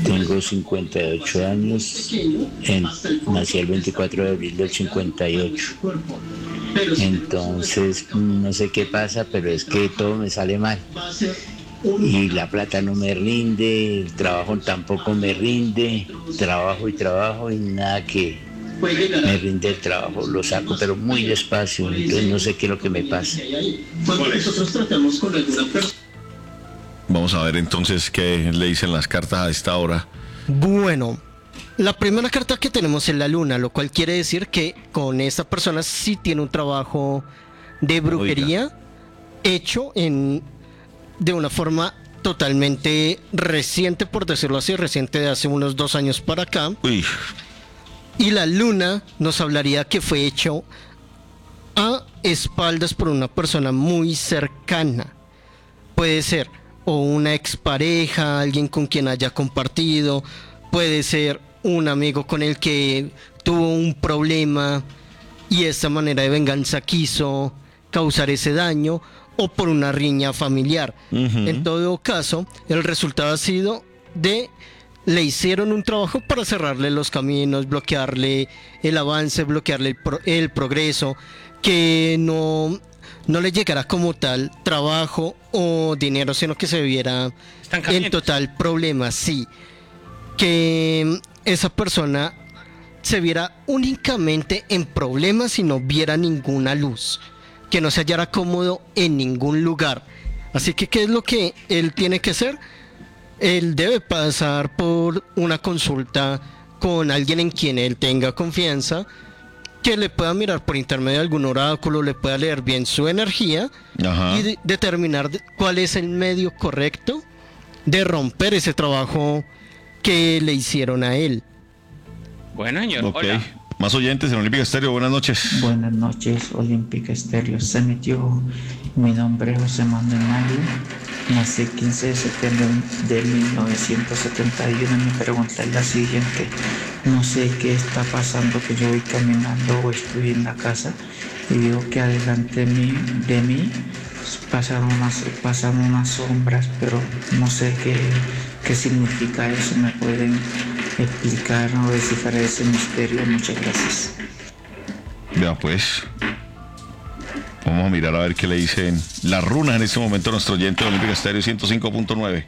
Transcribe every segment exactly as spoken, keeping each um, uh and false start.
Tengo cincuenta y ocho años, en, nací el veinticuatro de abril del cincuenta y ocho. Entonces, no sé qué pasa, pero es que todo me sale mal. Y la plata no me rinde, el trabajo tampoco me rinde, trabajo y trabajo y nada que me rinde el trabajo, lo saco pero muy despacio, entonces no sé qué es lo que me pasa. Nosotros tratamos con alguna persona. Vamos a ver entonces qué le dicen las cartas a esta hora. Bueno, la primera carta que tenemos es la luna, lo cual quiere decir que con esta persona sí tiene un trabajo de brujería. Oiga. Hecho en de una forma totalmente reciente, por decirlo así, reciente de hace unos dos años para acá. Uy. Y la luna nos hablaría que fue hecho a espaldas por una persona muy cercana. Puede ser o una expareja, alguien con quien haya compartido, puede ser un amigo con el que tuvo un problema y esta manera de venganza quiso causar ese daño, o por una riña familiar. Uh-huh. En todo caso, el resultado ha sido de le hicieron un trabajo para cerrarle los caminos, bloquearle el avance, bloquearle el, pro, el progreso, que no, no le llegara como tal trabajo o dinero, sino que se viera en total problema, sí. Que esa persona se viera únicamente en problemas y no viera ninguna luz, que no se hallara cómodo en ningún lugar. Así que, ¿qué es lo que él tiene que hacer? Él debe pasar por una consulta con alguien en quien él tenga confianza, que le pueda mirar por intermedio de algún oráculo, le pueda leer bien su energía. Ajá. Y de- determinar cuál es el medio correcto de romper ese trabajo que le hicieron a él. Bueno, señor, okay. Hola. Más oyentes en Olímpica Estéreo, buenas noches. Buenas noches, Olímpica Estéreo. Se metió, mi nombre es José Manuel Nagui, nací el quince de septiembre de mil novecientos setenta y uno. Mi pregunta es la siguiente: no sé qué está pasando, que yo voy caminando o estoy en la casa y veo que adelante de mí, de mí pasan unas, pasan unas sombras, pero no sé qué, qué significa eso. ¿Me pueden explicar o descifrar ese misterio? Muchas gracias. Ya pues, vamos a mirar a ver qué le dicen las runas en este momento a nuestro oyente de Olímpica Estéreo ciento cinco punto nueve.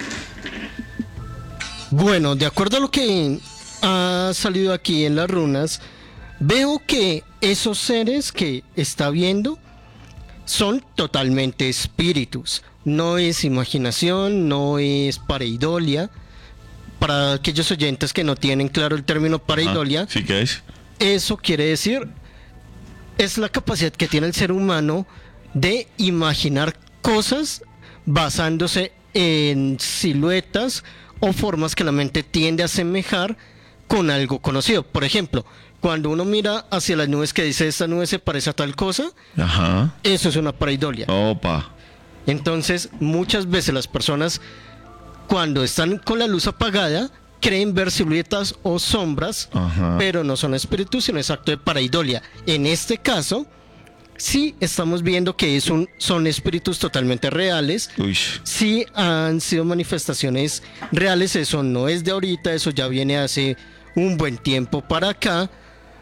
Bueno, de acuerdo a lo que ha salido aquí en las runas, veo que esos seres que está viendo son totalmente espíritus. No es imaginación, no es pareidolia. Para aquellos oyentes que no tienen claro el término pareidolia, ¿sí qué es? Eso quiere decir, es la capacidad que tiene el ser humano de imaginar cosas basándose en siluetas o formas que la mente tiende a asemejar con algo conocido. Por ejemplo, cuando uno mira hacia las nubes que dice esta nube se parece a tal cosa, ajá, eso es una pareidolia. Opa. Entonces, muchas veces las personas, cuando están con la luz apagada, creen ver siluetas o sombras, ajá, pero no son espíritus, sino es acto de pareidolia. En este caso, sí estamos viendo que es un, son espíritus totalmente reales. Uy. Sí han sido manifestaciones reales, eso no es de ahorita, eso ya viene hace un buen tiempo para acá.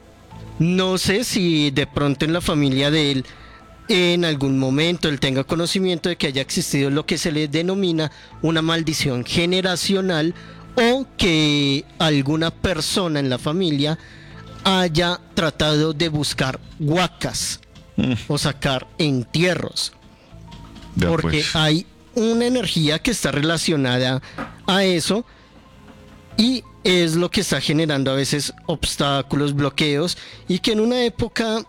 No sé si de pronto en la familia de él, en algún momento él tenga conocimiento de que haya existido lo que se le denomina una maldición generacional, o que alguna persona en la familia haya tratado de buscar huacas mm. o sacar entierros, ya porque pues. hay una energía que está relacionada a eso y es lo que está generando a veces obstáculos, bloqueos, y que en una época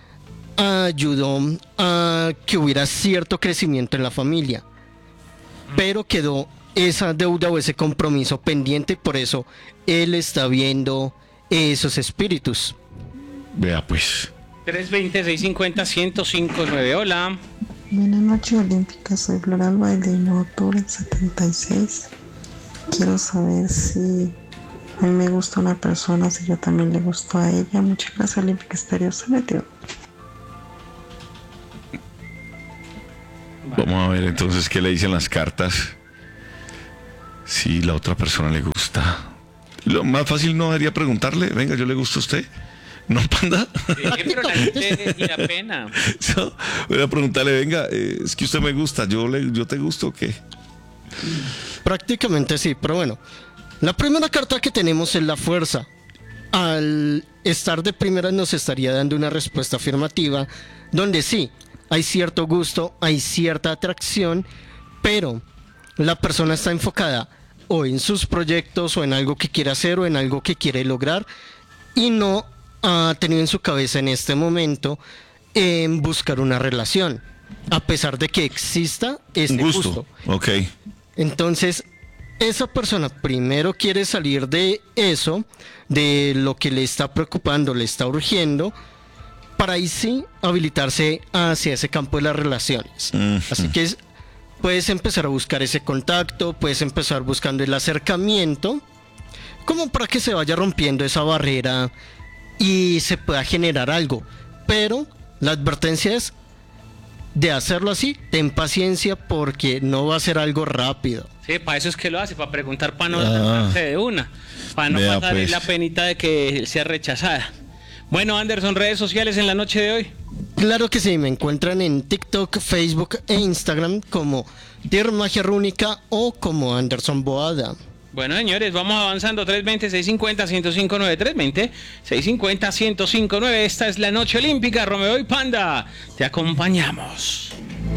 ayudó a que hubiera cierto crecimiento en la familia, pero quedó esa deuda o ese compromiso pendiente, por eso él está viendo esos espíritus. Vea pues. tres veinte, seiscientos cincuenta, ciento cinco punto nueve. Hola. Buenas noches, Olímpica. Soy Flor Alba, del uno de octubre del setenta y seis. Quiero saber si a mí me gusta una persona, si yo también le gusto a ella. Muchas gracias, Olímpica Estéreo. Se metió. Vamos a ver entonces qué le dicen las cartas. si la otra persona le gusta. Lo más fácil no sería preguntarle, venga, yo le gusto a usted. ¿No, Panda? Sí, pero la gente le da pena. So, voy a preguntarle, venga, eh, es que usted me gusta, ¿yo, le, yo te gusto o qué? Prácticamente sí, pero bueno. La primera carta que tenemos es la fuerza. Al estar de primera nos estaría dando una respuesta afirmativa, donde sí, hay cierto gusto, hay cierta atracción, pero la persona está enfocada o en sus proyectos o en algo que quiere hacer o en algo que quiere lograr y no ha tenido en su cabeza en este momento en buscar una relación, a pesar de que exista ese gusto. gusto. Ok. Entonces, esa persona primero quiere salir de eso, de lo que le está preocupando, le está urgiendo, para ahí sí habilitarse hacia ese campo de las relaciones. Uh-huh. Así que es, puedes empezar a buscar ese contacto, puedes empezar buscando el acercamiento, como para que se vaya rompiendo esa barrera y se pueda generar algo. Pero la advertencia es de hacerlo así, ten paciencia porque no va a ser algo rápido. Sí, para eso es que lo hace, para preguntar, para no ah, de una, para no vea, pasar pues. la penita de que sea rechazada. Bueno, Anderson, redes sociales en la noche de hoy. Claro que sí, me encuentran en TikTok, Facebook e Instagram como Dear Magia Rúnica o como Anderson Boada. Bueno, señores, vamos avanzando. tres veinte, seiscientos cincuenta, ciento cinco nueve. tres veinte, seiscientos cincuenta, ciento cinco nueve. Esta es la noche olímpica. Romeo y Panda, te acompañamos.